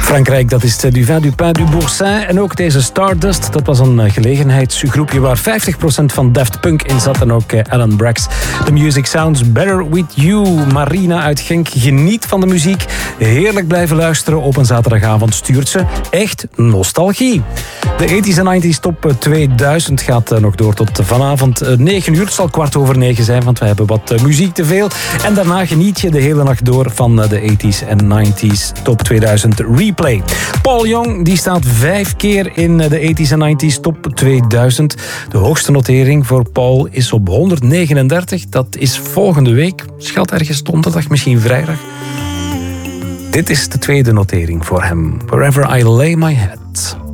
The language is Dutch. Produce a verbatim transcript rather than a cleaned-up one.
Frankrijk, dat is Du Vin, du Pain, du Boursin. En ook deze Stardust, dat was een gelegenheidsgroepje waar vijftig procent van Daft Punk in zat. En ook Alan Brax. The music sounds better with you. Marina uit Genk geniet van de muziek. Heerlijk blijven luisteren op een zaterdagavond stuurt ze echt nostalgie. De tachtiger en negentiger top tweeduizend gaat nog door tot vanavond negen uur. Het zal kwart over negen zijn, want we hebben wat muziek te veel. En daarna geniet je de hele nacht door van de tachtiger en negentiger top tweeduizend replay. Paul Young die staat vijf keer in de tachtiger en negentiger top tweeduizend. De hoogste notering voor Paul is op honderdnegenendertig. Dat is volgende week. Schat ergens donderdag, misschien vrijdag. Dit is de tweede notering voor hem. Wherever I lay my head.